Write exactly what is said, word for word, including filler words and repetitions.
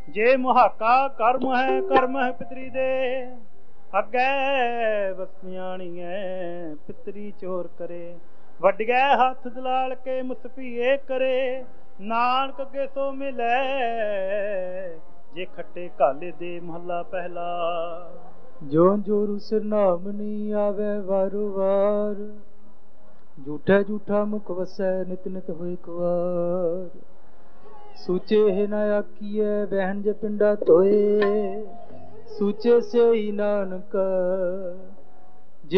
ਜੇ ਮੁਹਾਕਾ ਕਰਮ ਹੈ ਕਰਮ ਹੈ ਪਿਤਰੀ ਦੇ, ਅੱਗੇ ਵਸਿਆਣੀਐ ਪਿਤਰੀ ਚੋਰ ਕਰੇ। ਵੱਡਿਆ ਹੱਥ ਦਲਾਲ ਕੇ ਮੁਸਫੀਏ ਕਰੇ, ਨਾਨਕ ਅੱਗੇ ਸੋ ਮਿਲੇ ਜੇ ਖੱਟੇ ਘਾਲੇ ਦੇ। ਮਹੱਲਾ ਪਹਿਲਾ। ਜੋ ਜੋਰੂ ਸਿਰ ਨਾਮ ਨੀ ਆਵੇ ਵਾਰੋ ਵਾਰ, ਝੂਠੇ ਝੂਠਾ ਮੁਖ ਵਸੈ ਨਿਤ ਨਿਤ ਹੋਇ ਕੁਵਾਰ। ਸੂਚੇ ਹੈ ਨਾ ਆਖੀਐ ਬਹਿਣ ਜੇ ਪਿੰਡਾ ਧੋਏ, ਸੂਚੇ ਸੇ ਹੀ ਨਾਨਕ